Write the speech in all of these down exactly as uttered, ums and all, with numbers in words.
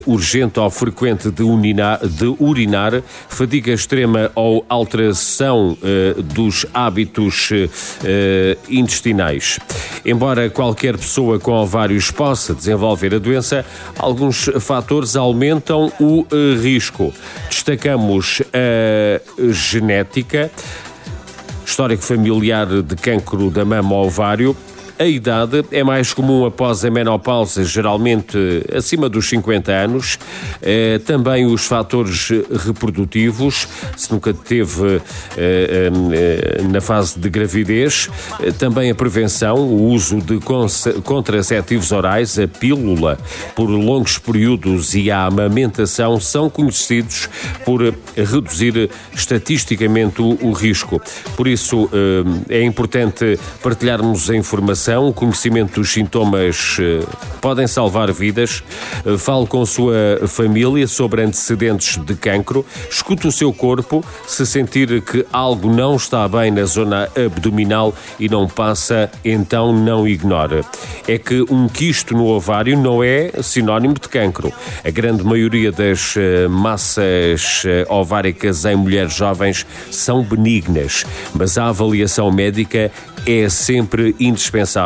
urgente ou frequente de, uninar, de urinar, fadiga extrema ou alteração uh, dos hábitos uh, intestinais. Embora qualquer pessoa com ovários possa desenvolver a doença, alguns fatores aumentam o uh, risco. Destacamos a genética, histórico familiar de cancro da mama ou ovário. A idade é mais comum após a menopausa, geralmente acima dos cinquenta anos. Eh, também os fatores reprodutivos, se nunca teve eh, eh, na fase de gravidez. Eh, também a prevenção, o uso de contraceptivos orais, a pílula por longos períodos e a amamentação são conhecidos por reduzir estatisticamente o, o risco. Por isso, eh, é importante partilharmos a informação. O conhecimento dos sintomas uh, podem salvar vidas. Uh, fale com a sua família sobre antecedentes de cancro. Escute o seu corpo. Se sentir que algo não está bem na zona abdominal e não passa, então não ignore. É que um quisto no ovário não é sinónimo de cancro. A grande maioria das uh, massas uh, ováricas em mulheres jovens são benignas, mas a avaliação médica é sempre indispensável.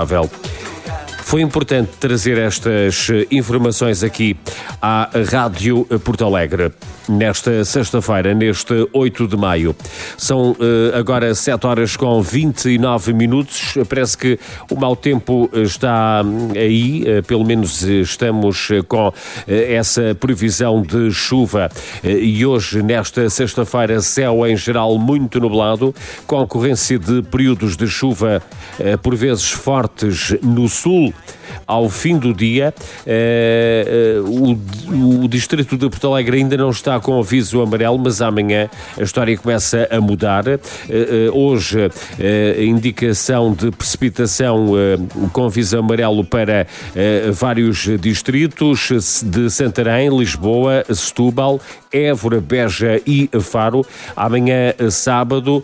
Foi importante trazer estas informações aqui à Rádio Porto Alegre, nesta sexta-feira, neste oito de maio. São uh, agora sete horas com vinte e nove minutos. Parece que o mau tempo está aí, uh, pelo menos estamos com uh, essa previsão de chuva. Uh, e hoje, nesta sexta-feira, céu em geral muito nublado, com ocorrência de períodos de chuva, uh, por vezes fortes no sul. Ao fim do dia, uh, uh, o, o distrito de Porto Alegre ainda não está com aviso amarelo, mas amanhã a história começa a mudar. Uh, uh, hoje, uh, indicação de precipitação uh, com aviso amarelo para uh, vários distritos de Santarém, Lisboa, Setúbal, Évora, Beja e Faro. Amanhã, sábado,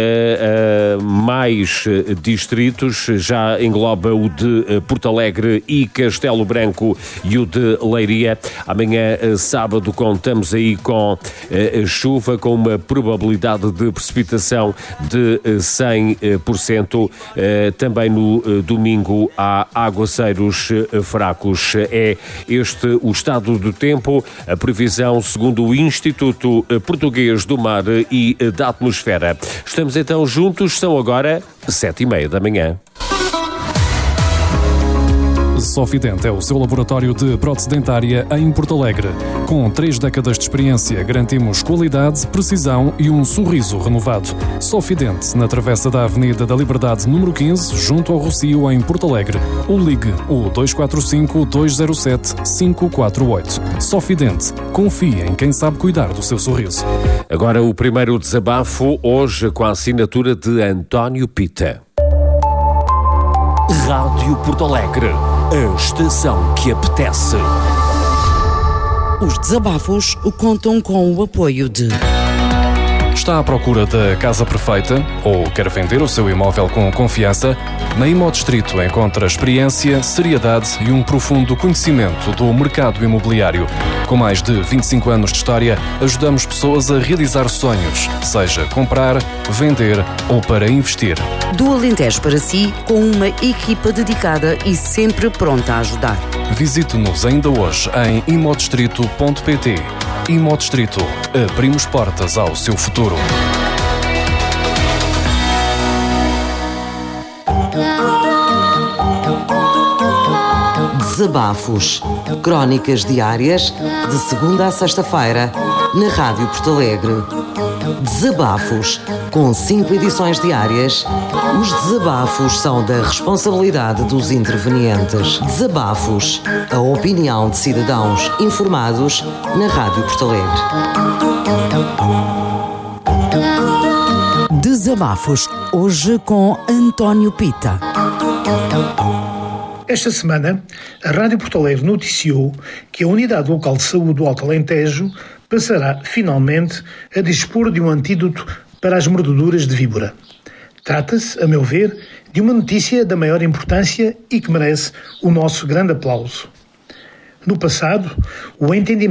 uh, uh, mais distritos, já engloba o de Porto Alegre e Castelo Branco e o de Leiria. Amanhã, sábado, contamos aí com uh, chuva, com uma probabilidade de precipitação de uh, cem por cento. Uh, também no uh, domingo há aguaceiros uh, fracos. É este o estado do tempo, a previsão segundo o Instituto Português do Mar e da Atmosfera. Estamos então juntos, são agora sete e meia da manhã. Sofident é o seu laboratório de prótese dentária em Porto Alegre. Com três décadas de experiência, garantimos qualidade, precisão e um sorriso renovado. Sofident, na travessa da Avenida da Liberdade, número quinze, junto ao Rocio, em Porto Alegre. Ou ligue o dois quatro cinco, dois zero sete, cinco quatro oito. Sofident, confie em quem sabe cuidar do seu sorriso. Agora o primeiro desabafo, hoje com a assinatura de António Pita. Rádio Porto Alegre, a estação que apetece. Os desabafos contam com o apoio de... Está à procura da casa perfeita ou quer vender o seu imóvel com confiança? Na Imodistrito encontra experiência, seriedade e um profundo conhecimento do mercado imobiliário. Com mais de vinte e cinco anos de história, ajudamos pessoas a realizar sonhos, seja comprar, vender ou para investir. Do Alentejo para si, com uma equipa dedicada e sempre pronta a ajudar. Visite-nos ainda hoje em imodistrito ponto pt. Imodistrito, abrimos portas ao seu futuro. Desabafos. Crónicas diárias, de segunda a sexta-feira, na Rádio Porto Alegre. Desabafos. Com cinco edições diárias, os desabafos são da responsabilidade dos intervenientes. Desabafos. A opinião de cidadãos informados na Rádio Porto Alegre. Desabafos. Hoje com António Pita. Esta semana, a Rádio Porto Alegre noticiou que a Unidade Local de Saúde do Alto Alentejo passará, finalmente, a dispor de um antídoto para as mordeduras de víbora. Trata-se, a meu ver, de uma notícia da maior importância e que merece o nosso grande aplauso. No passado, o entendimento